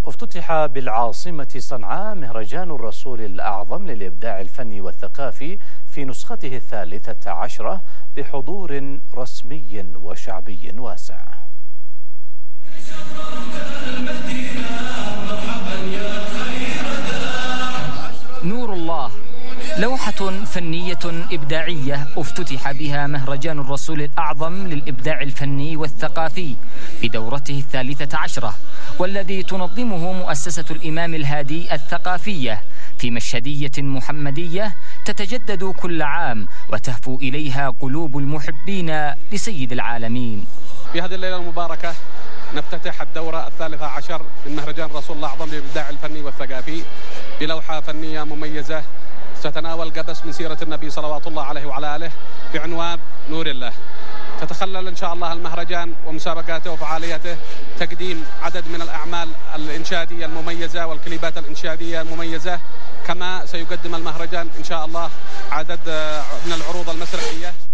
افتتح بالعاصمة صنعاء مهرجان الرسول الأعظم للإبداع الفني والثقافي في نسخته 13 بحضور رسمي وشعبي واسع. نور الله، لوحة فنية إبداعية افتتح بها مهرجان الرسول الأعظم للإبداع الفني والثقافي في دورته 13، والذي تنظمه مؤسسة الإمام الهادي الثقافية في مشهدية محمدية تتجدد كل عام وتهفو إليها قلوب المحبين لسيد العالمين. في هذه الليلة المباركة نفتتح الدورة 13 من مهرجان الرسول الأعظم للإبداع الفني والثقافي بلوحة فنية مميزة ستتناول قبس من سيرة النبي صلوات الله عليه وعلى آله بعنوان نور الله. تتخلل إن شاء الله المهرجان ومسابقاته وفعالياته تقديم عدد من الأعمال الإنشادية المميزة والكليبات الإنشادية المميزة، كما سيقدم المهرجان إن شاء الله عدد من العروض المسرحية.